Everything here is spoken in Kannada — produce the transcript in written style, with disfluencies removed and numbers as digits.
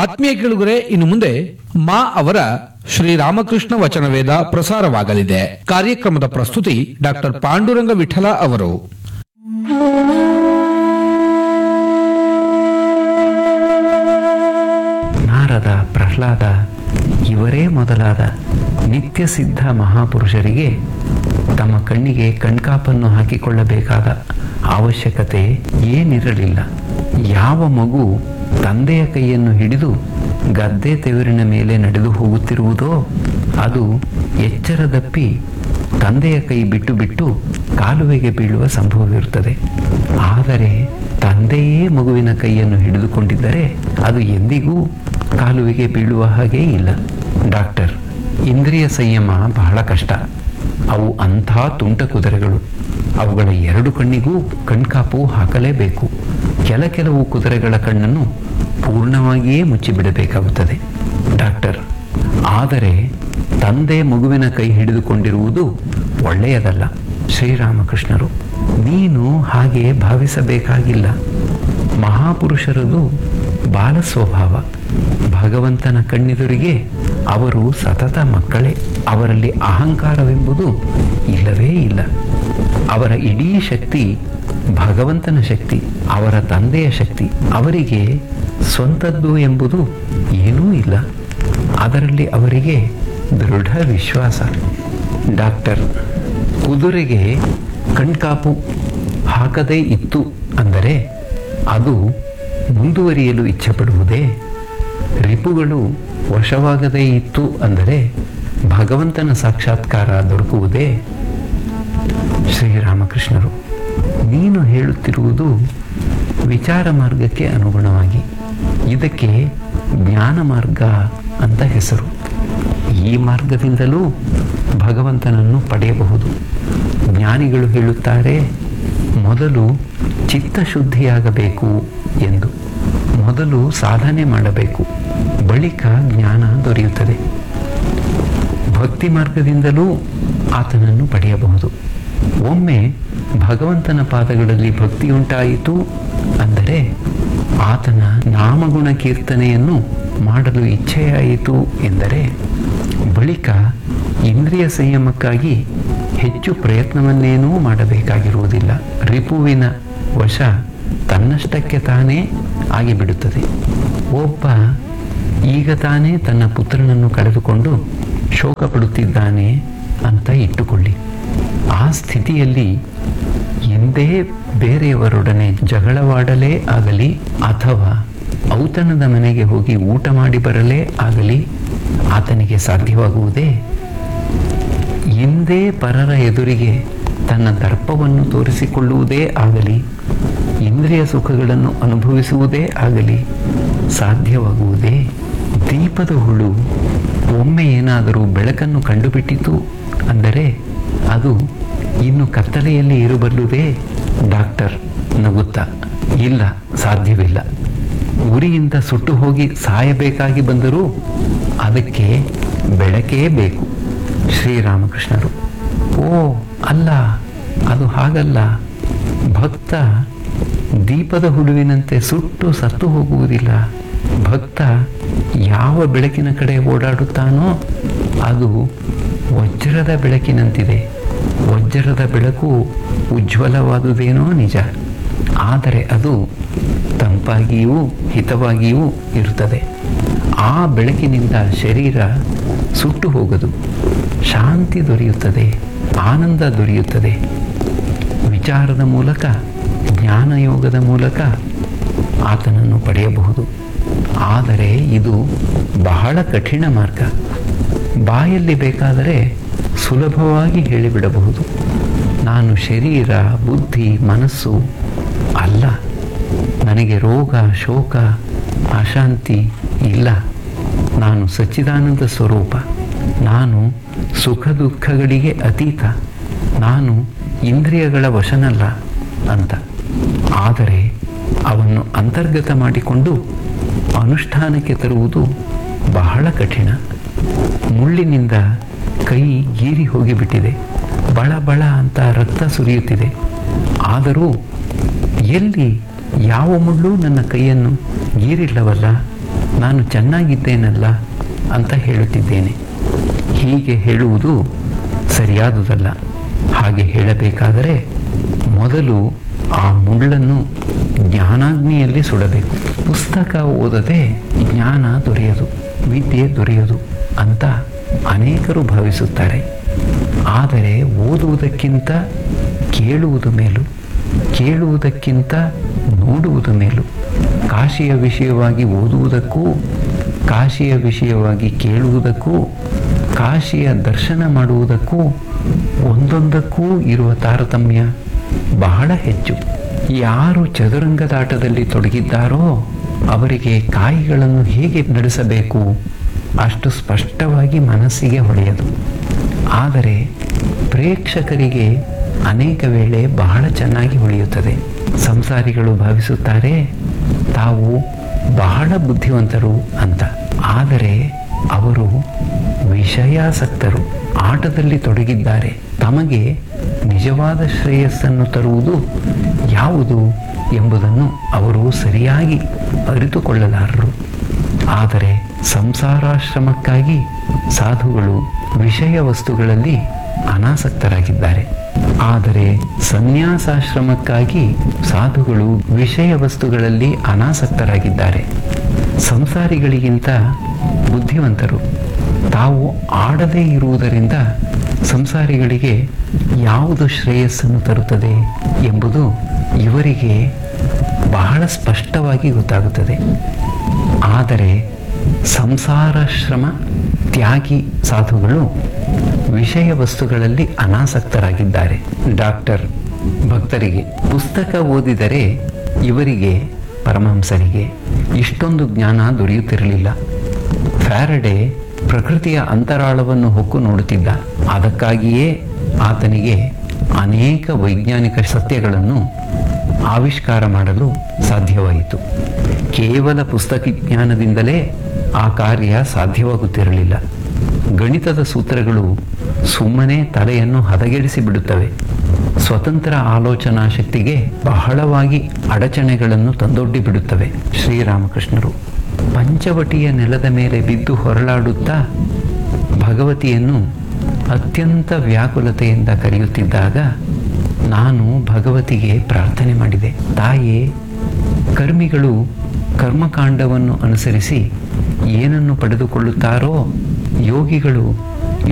ಆತ್ಮೀಯ ಕೇಳುಗರೆ, ಇನ್ನು ಮುಂದೆ ಮಾ ಅವರ ಶ್ರೀರಾಮಕೃಷ್ಣ ವಚನವೇದ ಪ್ರಸಾರವಾಗಲಿದೆ. ಕಾರ್ಯಕ್ರಮದ ಪ್ರಸ್ತುತಿ ಡಾಕ್ಟರ್ ಪಾಂಡುರಂಗ ವಿಠಲ ಅವರು. ನಾರದ, ಪ್ರಹ್ಲಾದ ಇವರೇ ಮೊದಲಾದ ನಿತ್ಯ ಸಿದ್ಧ ಮಹಾಪುರುಷರಿಗೆ ತಮ್ಮ ಕಣ್ಣಿಗೆ ಕಣ್ಕಾಪನ್ನು ಹಾಕಿಕೊಳ್ಳಬೇಕಾದ ಅವಶ್ಯಕತೆ ಏನಿರಲಿಲ್ಲ. ಯಾವ ಮಗು ತಂದೆಯ ಕೈಯನ್ನು ಹಿಡಿದು ಗದ್ದೆ ತೆವರಿನ ಮೇಲೆ ನಡೆದು ಹೋಗುತ್ತಿರುವುದೋ ಅದು ಎಚ್ಚರದಪ್ಪಿ ತಂದೆಯ ಕೈ ಬಿಟ್ಟು ಬಿಟ್ಟು ಕಾಲುವೆಗೆ ಬೀಳುವ ಸಂಭವವಿರುತ್ತದೆ. ಆದರೆ ತಂದೆಯೇ ಮಗುವಿನ ಕೈಯನ್ನು ಹಿಡಿದುಕೊಂಡಿದ್ದರೆ ಅದು ಎಂದಿಗೂ ಕಾಲುವೆಗೆ ಬೀಳುವ ಹಾಗೇ ಇಲ್ಲ. ಡಾಕ್ಟರ್, ಇಂದ್ರಿಯ ಸಂಯಮ ಬಹಳ ಕಷ್ಟ. ಅವು ಅಂಥ ತುಂಟ ಕುದುರೆಗಳು. ಅವುಗಳ ಎರಡು ಕಣ್ಣಿಗೂ ಕಣ್ಕಾಪು ಹಾಕಲೇಬೇಕು. ಕೆಲವು ಕುದುರೆಗಳ ಕಣ್ಣನ್ನು ಪೂರ್ಣವಾಗಿಯೇ ಮುಚ್ಚಿಬಿಡಬೇಕಾಗುತ್ತದೆ. ಡಾಕ್ಟರ್, ಆದರೆ ತಂದೆ ಮಗುವಿನ ಕೈ ಹಿಡಿದುಕೊಂಡಿರುವುದು ಒಳ್ಳೆಯದಲ್ಲ. ಶ್ರೀರಾಮಕೃಷ್ಣರು, ನೀನು ಹಾಗೆ ಭಾವಿಸಬೇಕಾಗಿಲ್ಲ. ಮಹಾಪುರುಷರದು ಬಾಲ ಸ್ವಭಾವ. ಭಗವಂತನ ಕಣ್ಣೆದುರಿಗೆ ಅವರು ಸತತ ಮಕ್ಕಳೇ. ಅವರಲ್ಲಿ ಅಹಂಕಾರವೆಂಬುದು ಇಲ್ಲವೇ ಇಲ್ಲ. ಅವರ ಇಡೀ ಶಕ್ತಿ ಭಗವಂತನ ಶಕ್ತಿ, ಅವರ ತಂದೆಯ ಶಕ್ತಿ. ಅವರಿಗೆ ಸ್ವಂತದ್ದು ಎಂಬುದು ಏನೂ ಇಲ್ಲ. ಅದರಲ್ಲಿ ಅವರಿಗೆ ದೃಢ ವಿಶ್ವಾಸ. ಡಾಕ್ಟರ್, ಕುದುರೆಗೆ ಕಣ್ಕಾಪು ಹಾಕದೇ ಇತ್ತು ಅಂದರೆ ಅದು ಮುಂದುವರಿಯಲು ಇಚ್ಛೆಪಡುವುದೇ? ರಿಪುಗಳು ವಶವಾಗದೇ ಇತ್ತು ಅಂದರೆ ಭಗವಂತನ ಸಾಕ್ಷಾತ್ಕಾರ ದೊರಕುವುದೇ? ಶ್ರೀರಾಮಕೃಷ್ಣರು, ನೀನು ಹೇಳುತ್ತಿರುವುದು ವಿಚಾರ ಮಾರ್ಗಕ್ಕೆ ಅನುಗುಣವಾಗಿ. ಇದಕ್ಕೆ ಜ್ಞಾನ ಮಾರ್ಗ ಅಂತ ಹೆಸರು. ಈ ಮಾರ್ಗದಿಂದಲೂ ಭಗವಂತನನ್ನು ಪಡೆಯಬಹುದು. ಜ್ಞಾನಿಗಳು ಹೇಳುತ್ತಾರೆ, ಮೊದಲು ಚಿತ್ತಶುದ್ಧಿಯಾಗಬೇಕು ಎಂದು. ಮೊದಲು ಸಾಧನೆ ಮಾಡಬೇಕು, ಬಳಿಕ ಜ್ಞಾನ ದೊರೆಯುತ್ತದೆ. ಭಕ್ತಿ ಮಾರ್ಗದಿಂದಲೂ ಆತನನ್ನು ಪಡೆಯಬಹುದು. ಒಮ್ಮೆ ಭಗವಂತನ ಪಾದಗಳಲ್ಲಿ ಭಕ್ತಿಯುಂಟಾಯಿತು ಅಂದರೆ ಆತನ ನಾಮಗುಣ ಕೀರ್ತನೆಯನ್ನು ಮಾಡಲು ಇಚ್ಛೆಯಾಯಿತು ಎಂದರೆ ಬಳಿಕ ಇಂದ್ರಿಯ ಸಂಯಮಕ್ಕಾಗಿ ಹೆಚ್ಚು ಪ್ರಯತ್ನವನ್ನೇನೂ ಮಾಡಬೇಕಾಗಿರುವುದಿಲ್ಲ. ರಿಪುವಿನ ವಶ ತನ್ನಷ್ಟಕ್ಕೆ ತಾನೇ ಆಗಿಬಿಡುತ್ತದೆ. ಒಬ್ಬ ಈಗ ತಾನೇ ತನ್ನ ಪುತ್ರನನ್ನು ಕಳೆದುಕೊಂಡು ಶೋಕ ಪಡುತ್ತಿದ್ದಾನೆ ಅಂತ ಇಟ್ಟುಕೊಳ್ಳಿ. ಆ ಸ್ಥಿತಿಯಲ್ಲಿ ಎಂದೇ ಬೇರೆಯವರೊಡನೆ ಜಗಳವಾಡಲೇ ಆಗಲಿ ಅಥವಾ ಔತಣದ ಮನೆಗೆ ಹೋಗಿ ಊಟ ಮಾಡಿ ಬರಲೇ ಆಗಲಿ ಆತನಿಗೆ ಸಾಧ್ಯವಾಗುವುದೇ? ಎಂದೇ ಪರರ ಎದುರಿಗೆ ತನ್ನ ದರ್ಪವನ್ನು ತೋರಿಸಿಕೊಳ್ಳುವುದೇ ಆಗಲಿ, ಇಂದ್ರಿಯ ಸುಖಗಳನ್ನು ಅನುಭವಿಸುವುದೇ ಆಗಲಿ ಸಾಧ್ಯವಾಗುವುದೇ? ದೀಪದ ಹುಳು ಒಮ್ಮೆ ಏನಾದರೂ ಬೆಳಕನ್ನು ಕಂಡುಬಿಟ್ಟಿತು ಅಂದರೆ ಅದು ಇನ್ನು ಕತ್ತಲೆಯಲ್ಲಿ ಇರಬಲ್ಲುದೇ? ಡಾಕ್ಟರ್ ನಗುತ್ತಾ, ಇಲ್ಲ, ಸಾಧ್ಯವಿಲ್ಲ. ಉರಿಯಿಂದ ಸುಟ್ಟು ಹೋಗಿ ಸಾಯಬೇಕಾಗಿ ಬಂದರೂ ಅದಕ್ಕೆ ಬೆಳಕೇ ಬೇಕು. ಶ್ರೀರಾಮಕೃಷ್ಣರು, ಓ ಅಲ್ಲ, ಅದು ಹಾಗಲ್ಲ. ಭಕ್ತ ದೀಪದ ಹುಡುವಿನಂತೆ ಸುಟ್ಟು ಸತ್ತು ಹೋಗುವುದಿಲ್ಲ. ಭಕ್ತ ಯಾವ ಬೆಳಕಿನ ಕಡೆ ಓಡಾಡುತ್ತಾನೋ ಅದು ವಜ್ರದ ಬೆಳಕಿನಂತಿದೆ. ವಜ್ರದ ಬೆಳಕು ಉಜ್ವಲವಾದುದೇನೋ ನಿಜ, ಆದರೆ ಅದು ತಂಪಾಗಿಯೂ ಹಿತವಾಗಿಯೂ ಇರುತ್ತದೆ. ಆ ಬೆಳಕಿನಿಂದ ಶರೀರ ಸುಟ್ಟು ಹೋಗದು, ಶಾಂತಿ ದೊರೆಯುತ್ತದೆ, ಆನಂದ ದೊರೆಯುತ್ತದೆ. ವಿಚಾರದ ಮೂಲಕ, ಜ್ಞಾನಯೋಗದ ಮೂಲಕ ಆತನನ್ನು ಪಡೆಯಬಹುದು. ಆದರೆ ಇದು ಬಹಳ ಕಠಿಣ ಮಾರ್ಗ. ಬಾಯಲ್ಲಿ ಬೇಕಾದರೆ ಸುಲಭವಾಗಿ ಹೇಳಿಬಿಡಬಹುದು, ನಾನು ಶರೀರ, ಬುದ್ಧಿ, ಮನಸ್ಸು ಅಲ್ಲ, ನನಗೆ ರೋಗ, ಶೋಕ, ಅಶಾಂತಿ ಇಲ್ಲ, ನಾನು ಸಚ್ಚಿದಾನಂದ ಸ್ವರೂಪ, ನಾನು ಸುಖ ದುಃಖಗಳಿಗೆ ಅತೀತ, ನಾನು ಇಂದ್ರಿಯಗಳ ವಶನಲ್ಲ ಅಂತ. ಆದರೆ ಅವನ್ನು ಅಂತರ್ಗತ ಮಾಡಿಕೊಂಡು ಅನುಷ್ಠಾನಕ್ಕೆ ತರುವುದು ಬಹಳ ಕಠಿಣ. ಮುಳ್ಳಿನಿಂದ ಕೈ ಗೀರಿ ಹೋಗಿಬಿಟ್ಟಿದೆ, ಬಳ ಬಳ ಅಂತ ರಕ್ತ ಸುರಿಯುತ್ತಿದೆ. ಆದರೂ ಎಲ್ಲಿ ಯಾವ ಮುಳ್ಳು ನನ್ನ ಕೈಯನ್ನು ಗೀರಿಲ್ಲವಲ್ಲ, ನಾನು ಚೆನ್ನಾಗಿದ್ದೇನಲ್ಲ ಅಂತ ಹೇಳುತ್ತಿದ್ದೇನೆ. ಹೀಗೆ ಹೇಳುವುದು ಸರಿಯಾದುದಲ್ಲ. ಹಾಗೆ ಹೇಳಬೇಕಾದರೆ ಮೊದಲು ಆ ಮುಳ್ಳನ್ನು ಜ್ಞಾನಾಗ್ನಿಯಲ್ಲಿ ಸುಡಬೇಕು. ಪುಸ್ತಕ ಓದದೆ ಜ್ಞಾನ ದೊರೆಯದು, ವಿದ್ಯೆ ದೊರೆಯದು ಅಂತ ಅನೇಕರು ಭಾವಿಸುತ್ತಾರೆ. ಆದರೆ ಓದುವುದಕ್ಕಿಂತ ಕೇಳುವುದು ಮೇಲು, ಕೇಳುವುದಕ್ಕಿಂತ ನೋಡುವುದು ಮೇಲು. ಕಾಶಿಯ ವಿಷಯವಾಗಿ ಓದುವುದಕ್ಕೂ, ಕಾಶಿಯ ವಿಷಯವಾಗಿ ಕೇಳುವುದಕ್ಕೂ, ಕಾಶಿಯ ದರ್ಶನ ಮಾಡುವುದಕ್ಕೂ ಒಂದೊಂದಕ್ಕೂ ಇರುವ ತಾರತಮ್ಯ ಬಹಳ ಹೆಚ್ಚು. ಯಾರು ಚದುರಂಗದಾಟದಲ್ಲಿ ತೊಡಗಿದ್ದಾರೋ ಅವರಿಗೆ ಕಾಯಿಗಳನ್ನು ಹೇಗೆ ನಡೆಸಬೇಕು ಅಷ್ಟು ಸ್ಪಷ್ಟವಾಗಿ ಮನಸ್ಸಿಗೆ ಹೊಳೆಯದು. ಆದರೆ ಪ್ರೇಕ್ಷಕರಿಗೆ ಅನೇಕ ವೇಳೆ ಬಹಳ ಚೆನ್ನಾಗಿ ಹೊಳೆಯುತ್ತದೆ. ಸಂಸಾರಿಗಳು ಭಾವಿಸುತ್ತಾರೆ ತಾವು ಬಹಳ ಬುದ್ಧಿವಂತರು ಅಂತ. ಆದರೆ ಅವರು ವಿಷಯಾಸಕ್ತರು, ಆಟದಲ್ಲಿ ತೊಡಗಿದ್ದಾರೆ. ತಮಗೆ ನಿಜವಾದ ಶ್ರೇಯಸ್ಸನ್ನು ತರುವುದು ಯಾವುದು ಎಂಬುದನ್ನು ಅವರು ಸರಿಯಾಗಿ ಅರಿತುಕೊಳ್ಳಲಾರರು. ಆದರೆ ಸಂಸಾರಾಶ್ರಮಕ್ಕಾಗಿ ಸಾಧುಗಳು ವಿಷಯ ವಸ್ತುಗಳಲ್ಲಿ ಅನಾಸಕ್ತರಾಗಿದ್ದಾರೆ. ಆದರೆ ಸನ್ಯಾಸಾಶ್ರಮಕ್ಕಾಗಿ ಸಾಧುಗಳು ವಿಷಯ ವಸ್ತುಗಳಲ್ಲಿ ಅನಾಸಕ್ತರಾಗಿದ್ದಾರೆ. ಸಂಸಾರಿಗಳಿಗಿಂತ ಬುದ್ಧಿವಂತರು. ತಾವು ಆಡದೇ ಇರುವುದರಿಂದ ಸಂಸಾರಿಗಳಿಗೆ ಯಾವುದು ಶ್ರೇಯಸ್ಸನ್ನು ತರುತ್ತದೆ ಎಂಬುದು ಇವರಿಗೆ ಬಹಳ ಸ್ಪಷ್ಟವಾಗಿ ಗೊತ್ತಾಗುತ್ತದೆ. ಆದರೆ ಸಂಸಾರಾಶ್ರಮ ತ್ಯಾಗಿ ಸಾಧುಗಳು ವಿಷಯ ವಸ್ತುಗಳಲ್ಲಿ ಅನಾಸಕ್ತರಾಗಿದ್ದಾರೆ. ಡಾಕ್ಟರ್ ಭಕ್ತರಿಗೆ ಪುಸ್ತಕ ಓದಿದರೆ ಇವರಿಗೆ, ಪರಮಹಂಸರಿಗೆ ಇಷ್ಟೊಂದು ಜ್ಞಾನ ದೊರೆಯುತ್ತಿರಲಿಲ್ಲ. ಫ್ಯಾರಡೆ ಪ್ರಕೃತಿಯ ಅಂತರಾಳವನ್ನು ಹೊಕ್ಕು ನೋಡುತ್ತಿದ್ದ. ಅದಕ್ಕಾಗಿಯೇ ಆತನಿಗೆ ಅನೇಕ ವೈಜ್ಞಾನಿಕ ಸತ್ಯಗಳನ್ನು ಆವಿಷ್ಕಾರ ಮಾಡಲು ಸಾಧ್ಯವಾಯಿತು. ಕೇವಲ ಪುಸ್ತಕ ಜ್ಞಾನದಿಂದಲೇ ಆ ಕಾರ್ಯ ಸಾಧ್ಯವಾಗುತ್ತಿರಲಿಲ್ಲ. ಗಣಿತದ ಸೂತ್ರಗಳು ಸುಮ್ಮನೆ ತಲೆಯನ್ನು ಹದಗೆಡಿಸಿ ಬಿಡುತ್ತವೆ. ಸ್ವತಂತ್ರ ಆಲೋಚನಾ ಶಕ್ತಿಗೆ ಬಹಳವಾಗಿ ಅಡಚಣೆಗಳನ್ನು ತಂದೊಡ್ಡಿ ಬಿಡುತ್ತವೆ. ಶ್ರೀರಾಮಕೃಷ್ಣರು ಪಂಚವಟಿಯ ನೆಲದ ಮೇಲೆ ಬಿದ್ದು ಹೊರಳಾಡುತ್ತಾ ಭಗವತಿಯನ್ನು ಅತ್ಯಂತ ವ್ಯಾಕುಲತೆಯಿಂದ ಕರೆಯುತ್ತಿದ್ದಾಗ ನಾನು ಭಗವತಿಗೆ ಪ್ರಾರ್ಥನೆ ಮಾಡಿದೆ, ತಾಯೇ, ಕರ್ಮಿಗಳು ಕರ್ಮಕಾಂಡವನ್ನು ಅನುಸರಿಸಿ ಏನನ್ನು ಪಡೆದುಕೊಳ್ಳುತ್ತಾರೋ ಯೋಗಿಗಳು